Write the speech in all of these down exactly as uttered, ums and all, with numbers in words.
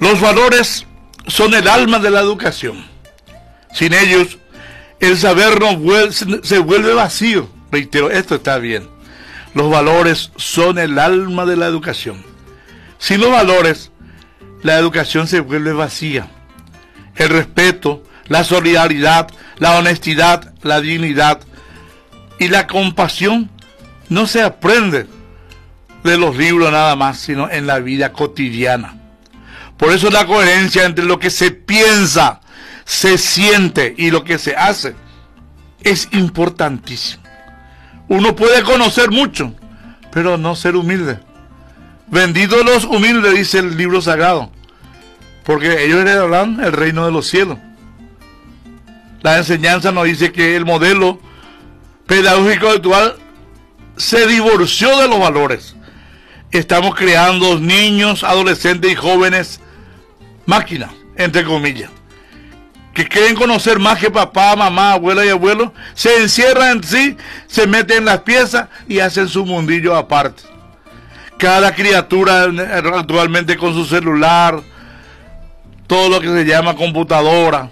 Los valores son el alma de la educación. Sin ellos, el saber no vuelve, se vuelve vacío. Reitero, esto está bien. Los valores son el alma de la educación. Sin los valores, la educación se vuelve vacía. El respeto, la solidaridad, la honestidad, la dignidad y la compasión no se aprende de los libros nada más, sino en la vida cotidiana. Por eso la coherencia entre lo que se piensa, se siente y lo que se hace es importantísimo. Uno puede conocer mucho, pero no ser humilde. Benditos los humildes, dice el libro sagrado, porque ellos heredarán el reino de los cielos. La enseñanza nos dice que el modelo pedagógico actual se divorció de los valores. Estamos creando niños, adolescentes y jóvenes máquinas, entre comillas, que quieren conocer más que papá, mamá, abuela y abuelo. Se encierran en sí, se meten en las piezas y hacen su mundillo aparte. Cada criatura actualmente con su celular, todo lo que se llama computadora,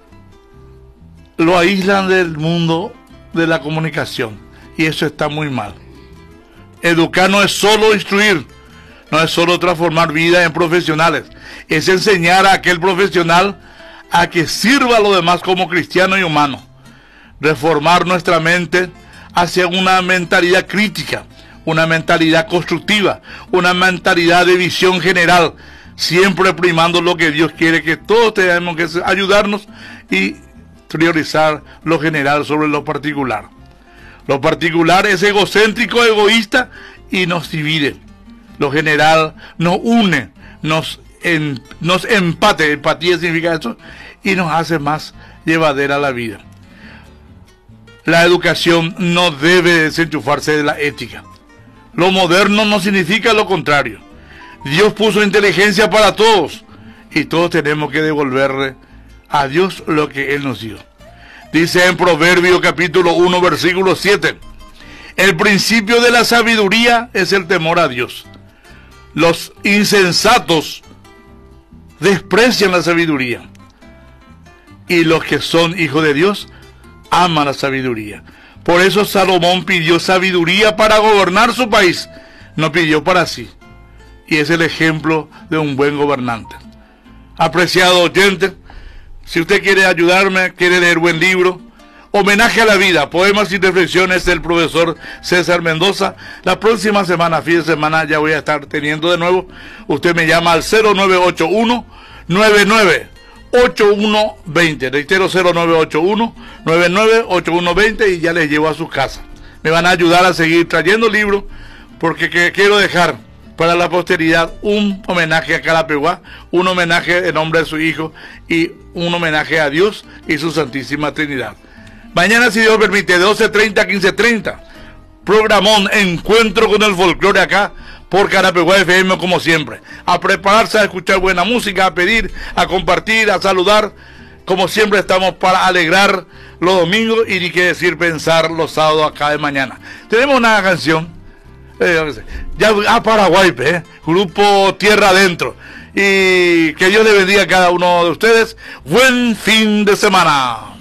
lo aíslan del mundo de la comunicación, y eso está muy mal. Educar no es solo instruir, no es solo transformar vidas en profesionales, es enseñar a aquel profesional a que sirva a los demás como cristiano y humano. Reformar nuestra mente hacia una mentalidad crítica, una mentalidad constructiva, una mentalidad de visión general, siempre primando lo que Dios quiere, que todos tenemos que ayudarnos y priorizar lo general sobre lo particular. Lo particular es egocéntrico, egoísta y nos divide. Lo general nos une, nos, en, nos empate, empatía significa eso, y nos hace más llevadera la vida. La educación no debe desenchufarse de la ética. Lo moderno no significa lo contrario. Dios puso inteligencia para todos y todos tenemos que devolverle a Dios lo que Él nos dio. Dice en Proverbios capítulo uno versículo siete: el principio de la sabiduría es el temor a Dios. Los insensatos desprecian la sabiduría, y los que son hijos de Dios aman la sabiduría. Por eso Salomón pidió sabiduría para gobernar su país, no pidió para sí, y es el ejemplo de un buen gobernante. Apreciado oyente, si usted quiere ayudarme, quiere leer buen libro, Homenaje a la Vida, poemas y reflexiones del profesor César Mendoza, la próxima semana, fin de semana, ya voy a estar teniendo de nuevo. Usted me llama al cero nueve ocho uno, nueve nueve ocho uno dos cero, reitero cero nueve ocho uno, nueve nueve ocho uno dos cero, y ya les llevo a su casa. Me van a ayudar a seguir trayendo libros, porque que quiero dejar para la posteridad un homenaje a Carapeguá, un homenaje en nombre de su hijo y un homenaje a Dios y su Santísima Trinidad. Mañana, si Dios permite, de doce treinta a quince treinta, programón Encuentro con el Folclore acá por Carapeguá F M, como siempre. A prepararse a escuchar buena música, a pedir, a compartir, a saludar. Como siempre estamos para alegrar los domingos y ni qué decir pensar los sábados acá de mañana. Tenemos una canción, eh, ya a Paraguay, eh, grupo Tierra Adentro. Y que Dios le bendiga a cada uno de ustedes. Buen fin de semana.